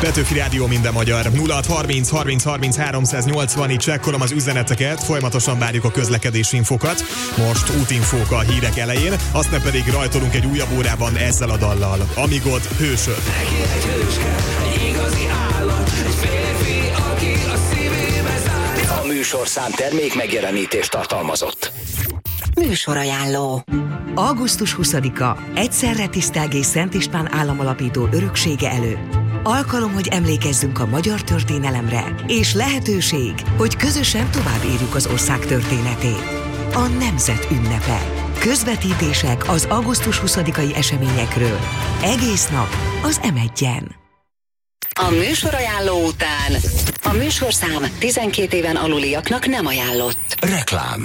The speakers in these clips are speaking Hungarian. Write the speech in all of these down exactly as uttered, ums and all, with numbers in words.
Petőfi Rádió, minden magyar. nulla hat harminc harminc harminc háromszáznyolcvan, így csekkolom az üzeneteket, folyamatosan várjuk a közlekedési infokat. Most útinfók a hírek elején, aztán pedig rajtolunk egy újabb órában ezzel a dallal. Amigod, hősöd. Neki egy hős kell, egy igazi állat, egy férfi, aki a szívébe zár. A műsorszám termék megjelenítést tartalmazott. Műsorajánló. augusztus huszadika egyszerre tisztelgés Szent István államalapító öröksége előtt. Alkalom, hogy emlékezzünk a magyar történelemre, és lehetőség, hogy közösen tovább írjuk az ország történetét. A nemzet ünnepe. Közvetítések az augusztus huszadikai eseményekről. Egész nap az em egyen. A műsorajánló után a műsorszám tizenkét éven aluliaknak nem ajánlott. Reklám.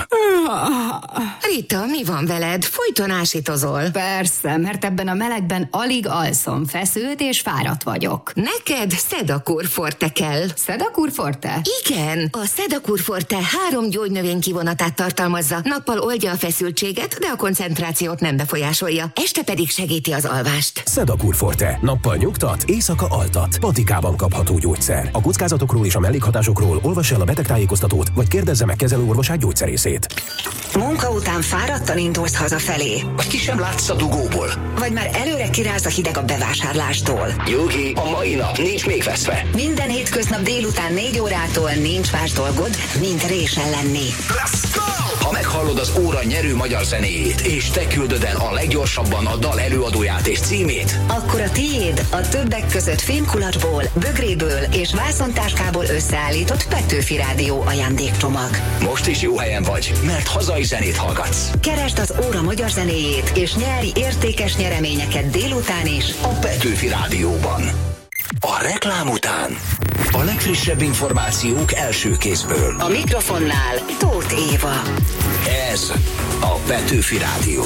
Rita, mi van veled? Folyton ásítozol. Persze, mert ebben a melegben alig alszom, feszült és fáradt vagyok. Neked Sedakur Forte kell. Sedakur Forte? Igen, a Sedakur Forte három gyógynövény kivonatát tartalmazza. Nappal oldja a feszültséget, de a koncentrációt nem befolyásolja. Este pedig segíti az alvást. Sedakur Forte. Nappal nyugtat, éjszaka altat. Patikában kapható gyógyszer. A kockázatokról és a mellékhatásokról olvassa el a betegtájékoztatót, vagy kérdezze meg kezelőorvosát, gyógyszerészét. Munka után fáradtan indulsz hazafelé. Vagy ki sem látsz a dugóból. Vagy már előre kiráz a hideg a bevásárlástól. Nyugi, a mai nap nincs még veszve. Minden hétköznap délután négy órától nincs más dolgod, mint résen lenni. Let's go! Ha meghallod az óra nyerő magyar zenéjét, és te küldöd el a leggyorsabban a dal előadóját és címét, akkor a tiéd a többek között fémkulacsból, bögréből és vászontáskából összeállított Petőfi Rádió ajándékcsomag. most is jó helyen vagy, mert hazai zenét hallgatsz. Keresd az óra magyar zenéjét, és nyerj értékes nyereményeket délután is A Petőfi Rádióban. A reklám után a legfrissebb információk első kézből. a mikrofonnál Tóth Éva. Ez a Petőfi Rádió.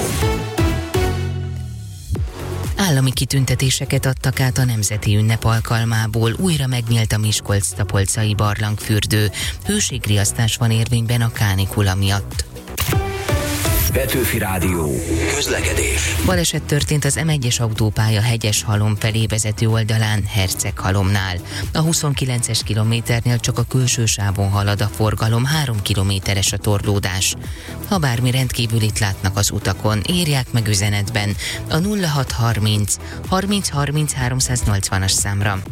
Állami kitüntetéseket adtak át a nemzeti ünnep alkalmából, újra megnyílt a Miskolc-Tapolcai barlangfürdő. Hőségriasztás van érvényben a kánikula miatt. Petőfi Rádió. Közlekedés. Baleset történt az em egyes autópálya Hegyeshalom felé vezető oldalán, Herceghalomnál. A huszonkilences kilométernél csak a külső sávon halad a forgalom, három kilométeres a torlódás. Ha bármi rendkívülit látnak az utakon, írják meg üzenetben a nulla hat harminc harminc harminc háromszáznyolcvanas számra.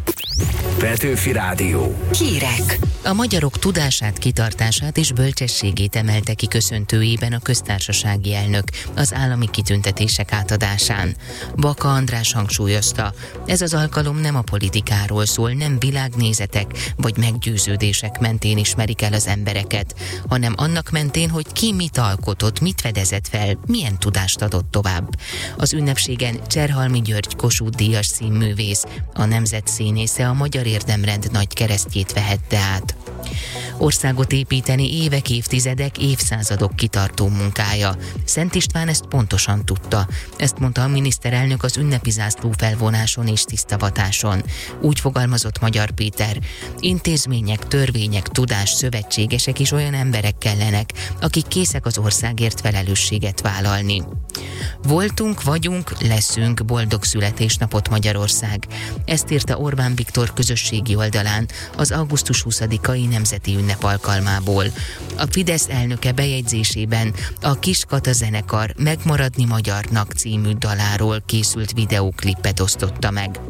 Petőfi Rádió. Hírek. A magyarok tudását, kitartását és bölcsességét emelte ki köszöntőjében a köztársasági elnök az állami kitüntetések átadásán. Baka András hangsúlyozta, ez az alkalom nem a politikáról szól, nem világnézetek vagy meggyőződések mentén ismerik el az embereket, hanem annak mentén, hogy ki mit alkotott, mit fedezett fel, milyen tudást adott tovább. Az ünnepségen Cserhalmi György Kossuth Díjas színművész, a nemzet színésze a Magyar Érdemrend nagy keresztjét vehette át. Országot építeni évek, évtizedek, évszázadok kitartó munkája. Szent István ezt pontosan tudta. Ezt mondta a miniszterelnök az ünnepi zászló felvonáson és tisztavatáson. Úgy fogalmazott Magyar Péter: intézmények, törvények, tudás, szövetségesek és olyan emberek kellenek, akik készek az országért felelősséget vállalni. Voltunk, vagyunk, leszünk, boldog születésnapot Magyarország. Ezt írta Orbán Viktor közösségi oldalán az augusztus huszadikai nemzeti ünnep alkalmából. A Fidesz elnöke bejegyzésében a Kis Kata zenekar Megmaradni magyarnak című daláról készült videóklipet osztotta meg.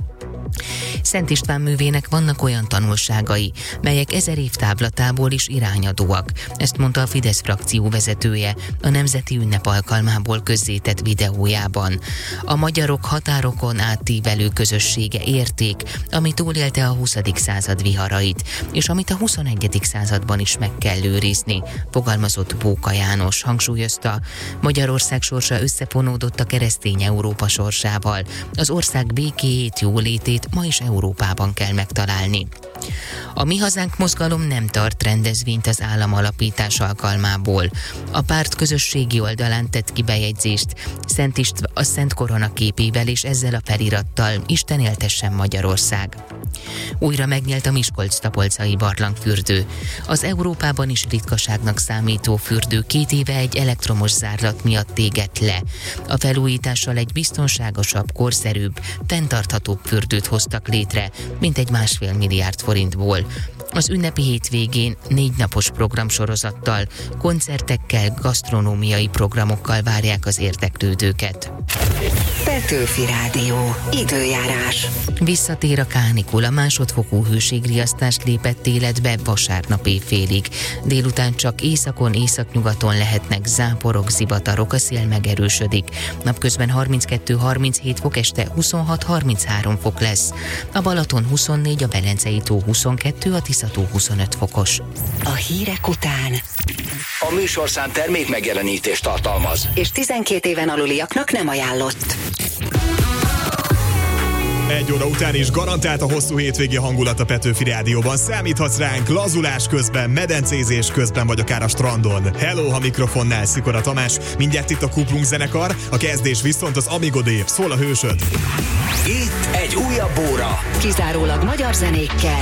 Szent István művének vannak olyan tanulságai, melyek ezer év távlatából is irányadóak. Ezt mondta a Fidesz frakció vezetője a nemzeti ünnep alkalmából közzétett videójában. A magyarok határokon átívelő közössége érték, ami túlélte a huszadik század viharait, és amit a huszonegyedik században is meg kell őrizni, fogalmazott Bóka János. Hangsúlyozta, Magyarország sorsa összefonódott a keresztény Európa sorsával. Az ország békéjét, jólétét ma is Európában kell megtalálni. A Mi Hazánk mozgalom nem tart rendezvényt az államalapítás alkalmából. A párt közösségi oldalán tett ki bejegyzést Szent Istv- a Szent Korona képével és ezzel a felirattal: Isten éltessen Magyarország. Újra megnyílt a Miskolc-Tapolcai barlangfürdő. Az Európában is ritkaságnak számító fürdő két éve egy elektromos zárlat miatt égett le. A felújítással egy biztonságosabb, korszerűbb, fenntarthatóbb fürdőt hoztak létre, mint egy másfél milliárd forintból. Az ünnepi hétvégén négy napos programsorozattal, koncertekkel, gasztronómiai programokkal várják az érdeklődőket. Petőfi Rádió. Időjárás. Visszatér a kánikula, másodfokú hőségriasztás lépett életbe vasárnap éjfélig. Délután csak északon, északnyugaton lehetnek záporok, zivatarok, a szél megerősödik. Napközben harminckettő-harminchét fok, este huszonhat-harminchárom fok lesz. A Balaton huszonnégy, a Velencei tó huszonkettő, a Tiszató huszonöt fokos. A hírek után. A műsorszám termék megjelenítést tartalmaz. És tizenkét éven aluliaknak nem ajánlott. Egy óra után is garantált a hosszú hétvégi hangulat a Petőfi Rádióban. Számíthatsz ránk lazulás közben, medencézés közben, vagy akár a strandon. Hello, ha mikrofonnál Szikora Tamás. Mindjárt itt a Kuplung zenekar, a kezdés viszont az Amigodé. Szól a hősöd. Itt egy újabb óra. Kizárólag magyar zenékkel.